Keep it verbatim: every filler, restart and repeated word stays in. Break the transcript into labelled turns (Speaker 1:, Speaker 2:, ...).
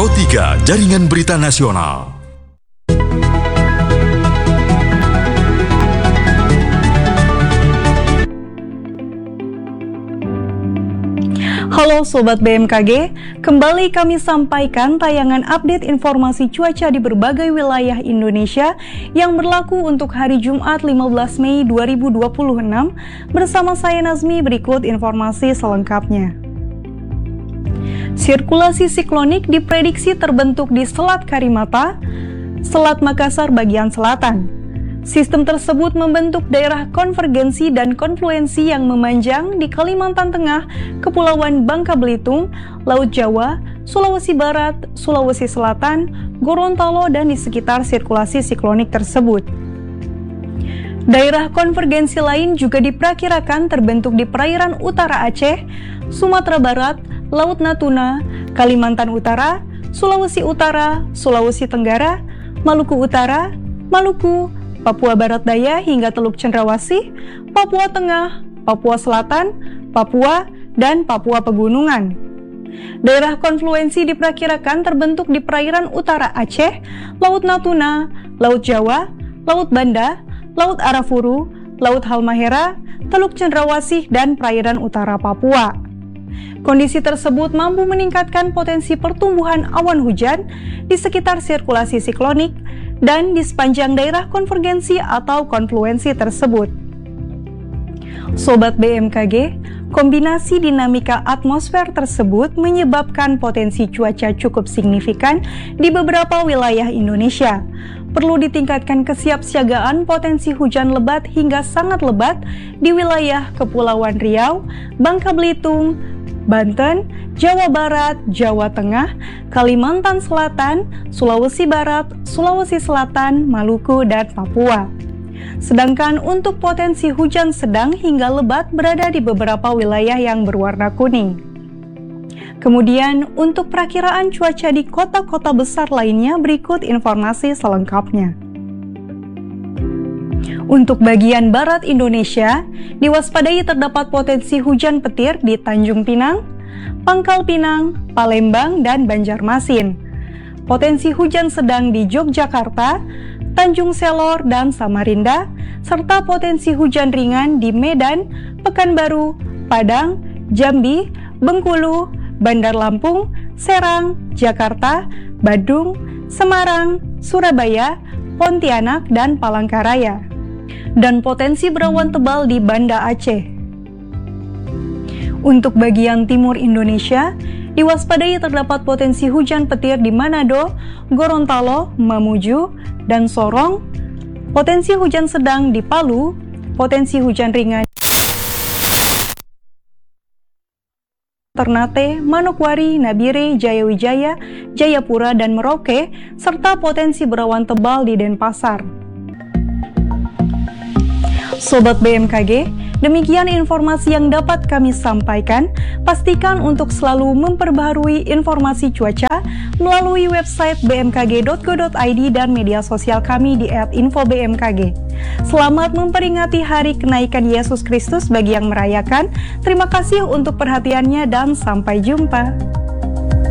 Speaker 1: Pro tiga Jaringan Berita Nasional.
Speaker 2: Halo Sobat B M K G, kembali kami sampaikan tayangan update informasi cuaca di berbagai wilayah Indonesia yang berlaku untuk hari Jumat lima belas Mei dua ribu dua puluh enam. Bersama saya Nazmi, berikut informasi selengkapnya. Sirkulasi siklonik diprediksi terbentuk di Selat Karimata, Selat Makassar bagian selatan. Sistem tersebut membentuk daerah konvergensi dan konfluensi yang memanjang di Kalimantan Tengah, Kepulauan Bangka Belitung, Laut Jawa, Sulawesi Barat, Sulawesi Selatan, Gorontalo, dan di sekitar sirkulasi siklonik tersebut. Daerah konvergensi lain juga diperkirakan terbentuk di perairan utara Aceh, Sumatera Barat, Laut Natuna, Kalimantan Utara, Sulawesi Utara, Sulawesi Tenggara, Maluku Utara, Maluku, Papua Barat Daya hingga Teluk Cendrawasih, Papua Tengah, Papua Selatan, Papua, dan Papua Pegunungan. Daerah konfluensi diperkirakan terbentuk di perairan utara Aceh, Laut Natuna, Laut Jawa, Laut Banda, Laut Arafuru, Laut Halmahera, Teluk Cendrawasih, dan perairan utara Papua. Kondisi tersebut mampu meningkatkan potensi pertumbuhan awan hujan di sekitar sirkulasi siklonik dan di sepanjang daerah konvergensi atau konfluensi tersebut. Sobat B M K G, kombinasi dinamika atmosfer tersebut menyebabkan potensi cuaca cukup signifikan di beberapa wilayah Indonesia. Perlu ditingkatkan kesiapsiagaan potensi hujan lebat hingga sangat lebat di wilayah Kepulauan Riau, Bangka Belitung, Banten, Jawa Barat, Jawa Tengah, Kalimantan Selatan, Sulawesi Barat, Sulawesi Selatan, Maluku, dan Papua. Sedangkan untuk potensi hujan sedang hingga lebat berada di beberapa wilayah yang berwarna kuning. Kemudian untuk perakiraan cuaca di kota-kota besar lainnya, berikut informasi selengkapnya. Untuk bagian barat Indonesia, diwaspadai terdapat potensi hujan petir di Tanjung Pinang, Pangkal Pinang, Palembang, dan Banjarmasin. Potensi hujan sedang di Yogyakarta, Tanjung Selor, dan Samarinda, serta potensi hujan ringan di Medan, Pekanbaru, Padang, Jambi, Bengkulu, Bandar Lampung, Serang, Jakarta, Bandung, Semarang, Surabaya, Pontianak, dan Palangkaraya. Dan potensi berawan tebal di Banda Aceh. Untuk bagian timur Indonesia, diwaspadai terdapat potensi hujan petir di Manado, Gorontalo, Mamuju, dan Sorong, potensi hujan sedang di Palu, potensi hujan ringan Ternate, Manokwari, Nabire, Jayawijaya, Jayapura, dan Merauke, serta potensi berawan tebal di Denpasar. Sobat B M K G, demikian informasi yang dapat kami sampaikan. Pastikan untuk selalu memperbaharui informasi cuaca melalui website b m k g dot go dot i d dan media sosial kami di et info b m k g. Selamat memperingati Hari Kenaikan Yesus Kristus bagi yang merayakan. Terima kasih untuk perhatiannya dan sampai jumpa.